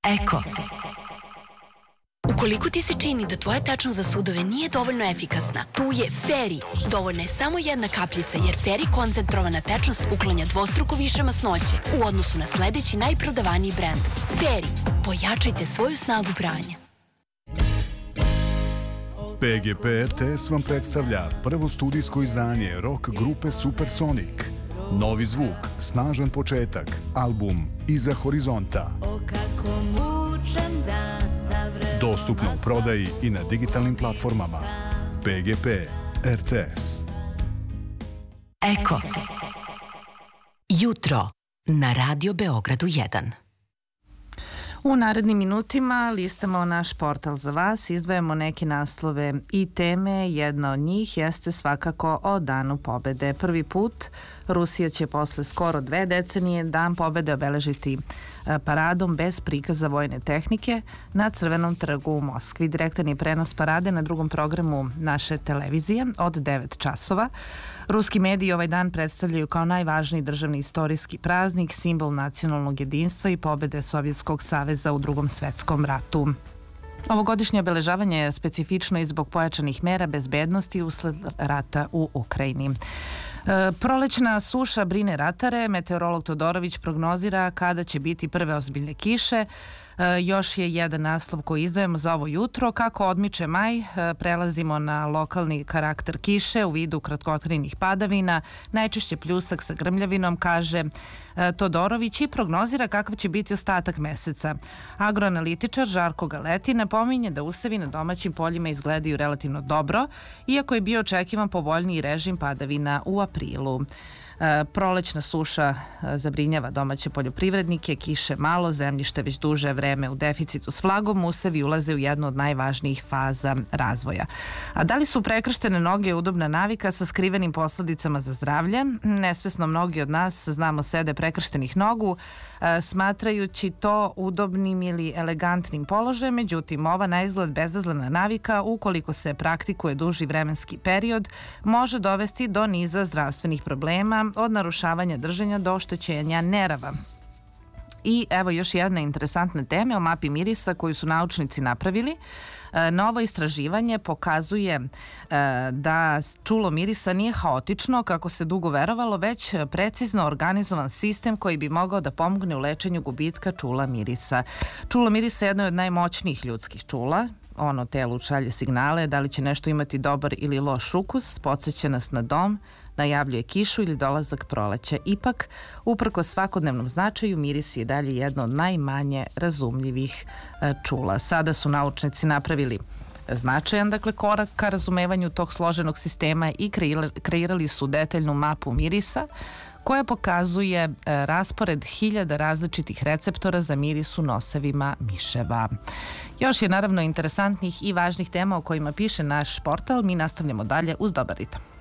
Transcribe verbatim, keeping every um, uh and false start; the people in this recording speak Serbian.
Eko. Ukoliko ti se čini da tvoja tečnost za sudove nije dovoljno efikasna, tu je Feri. Dovoljna je samo jedna kapljica, jer Feri koncentrovana tečnost uklanja dvostruko više masnoće u odnosu na sledeći najprodavaniji brend. Feri, pojačajte svoju snagu pranja. P G P R T S vam predstavlja prvo studijsko izdanje rock grupe Supersonic. Novi zvuk, snažan početak, album Iza horizonta. Dostupno u prodaji i na digitalnim platformama. P G P R T S. Eko. Jutro na Radio Beogradu jedan. U narednim minutima listamo naš portal za vas, izdvajamo neke naslove i teme. Jedna od njih jeste svakako o Danu pobede. Prvi put Rusija će posle skoro dve decenije Dan pobede obeležiti paradom bez prikaza vojne tehnike na Crvenom trgu u Moskvi. Direktan je prenos parade na drugom programu naše televizije od devet časova. Ruski mediji ovaj dan predstavljaju kao najvažniji državni istorijski praznik, simbol nacionalnog jedinstva i pobede Sovjetskog saveza u Drugom svetskom ratu. Ovogodišnje obeležavanje je specifično i zbog pojačanih mera bezbednosti usled rata u Ukrajini. E, prolećna suša brine ratare. Meteorolog Todorović prognozira kada će biti prve ozbiljne kiše. E, još je jedan naslov koji izdvajamo za ovo jutro. Kako odmiče maj, e, prelazimo na lokalni karakter kiše u vidu kratkotrajnih padavina, najčešće pljusak sa grmljavinom, kaže e, Todorović, i prognozira kakav će biti ostatak meseca. Agroanalitičar Žarko Galeti napominje da usevi na domaćim poljima izgledaju relativno dobro, iako je bio očekivan povoljniji režim padavina u aprilu. E, prolećna suša e, zabrinjava domaće poljoprivrednike, kiše malo, zemljište već duže vreme u deficitu s vlagom, usevi ulaze u jednu od najvažnijih faza razvoja. A da li su prekrštene noge udobna navika sa skrivenim posledicama za zdravlje? Nesvesno mnogi od nas znamo sede prekrštenih nogu, e, smatrajući to udobnim ili elegantnim položajem, međutim ova naizgled bezazlena navika, ukoliko se praktikuje duži vremenski period, može dovesti do niza zdravstvenih problema, od narušavanja držanja do oštećenja nerava. I evo još jedna interesantna tema o mapi mirisa koju su naučnici napravili. Novo istraživanje pokazuje da čulo mirisa nije haotično, kako se dugo verovalo, već precizno organizovan sistem koji bi mogao da pomogne u lečenju gubitka čula mirisa. Čulo mirisa je jedno od najmoćnijih ljudskih čula. Ono telu šalje signale da li će nešto imati dobar ili loš ukus, podsjeća nas na dom, najavljuje kišu ili dolazak proleća. Ipak, uprko svakodnevnom značaju, miris je dalje jedno od najmanje razumljivih čula. Sada su naučnici napravili značajan, dakle, korak ka razumevanju tog složenog sistema i kreirali su detaljnu mapu mirisa koja pokazuje raspored hiljada različitih receptora za miris u nosevima miševa. Još je naravno interesantnih i važnih tema o kojima piše naš portal. Mi nastavljamo dalje uz dobar ritam.